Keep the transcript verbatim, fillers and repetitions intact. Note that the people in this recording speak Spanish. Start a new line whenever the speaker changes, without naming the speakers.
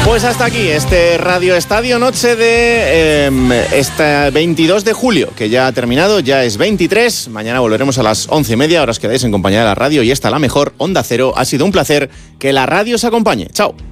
Pues hasta aquí este Radio Estadio Noche de eh, este veintidós de julio, que ya ha terminado, ya es veintitrés. Mañana volveremos a las once y media. Ahora os quedáis en compañía de la radio y esta la mejor Onda Cero. Ha sido un placer. Que la radio os acompañe. Chao.